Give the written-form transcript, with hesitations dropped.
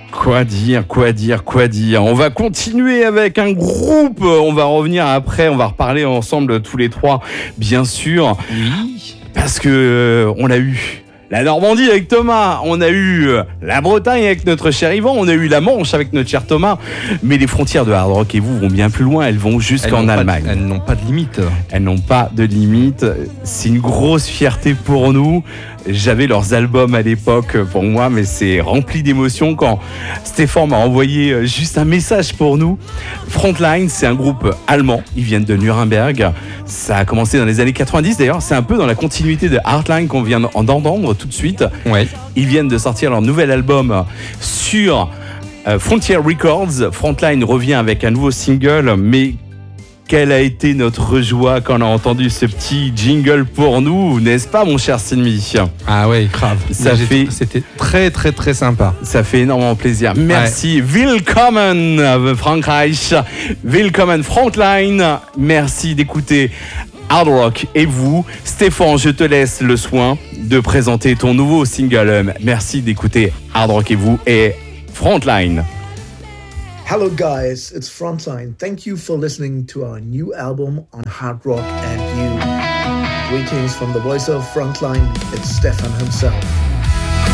Quoi dire. On va continuer avec un groupe. On va revenir après. On va reparler ensemble tous les trois, bien sûr. Oui. Parce que on a eu la Normandie avec Thomas, on a eu la Bretagne avec notre cher Yvan, on a eu la Manche avec notre cher Thomas. Mais les frontières de Hard Rock et vous vont bien plus loin. Elles vont jusqu'en Allemagne. Elles n'ont pas de limite. Elles n'ont pas de limite. C'est une grosse fierté pour nous. J'avais leurs albums à l'époque pour moi, mais c'est rempli d'émotions quand Stéphane m'a envoyé juste un message pour nous. Frontline, c'est un groupe allemand. Ils viennent de Nuremberg. Ça a commencé dans les années 90. D'ailleurs, c'est un peu dans la continuité de Hardline qu'on vient d'entendre tout de suite. Ouais. Ils viennent de sortir leur nouvel album sur Frontier Records. Frontline revient avec un nouveau single, mais quelle a été notre joie quand on a entendu ce petit jingle pour nous, n'est-ce pas, mon cher Silmi? Ah ouais, grave. C'était très très très sympa. Ça fait énormément plaisir. Merci. Ouais. Willkommen Frankreich. Willkommen Frontline. Merci d'écouter Hard Rock. Et vous, Stéphane, je te laisse le soin de présenter ton nouveau single. Merci d'écouter Hard Rock et vous et Frontline. Hello guys, it's Frontline. Thank you for listening to our new album on Hard Rock and You. Greetings from the voice of Frontline, it's Stefan himself.